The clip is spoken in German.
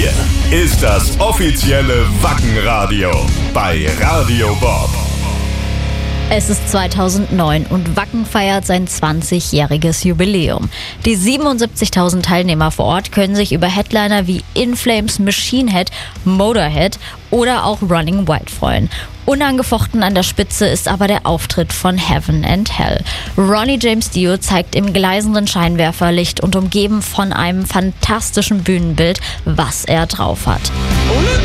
Hier ist das offizielle Wacken-Radio bei Radio Bob. Es ist 2009 und Wacken feiert sein 20-jähriges Jubiläum. Die 77.000 Teilnehmer vor Ort können sich über Headliner wie In Flames, Machine Head, Motorhead oder auch Running Wild freuen. Unangefochten an der Spitze ist aber der Auftritt von Heaven and Hell. Ronnie James Dio zeigt im gleißenden Scheinwerferlicht und umgeben von einem fantastischen Bühnenbild, was er drauf hat.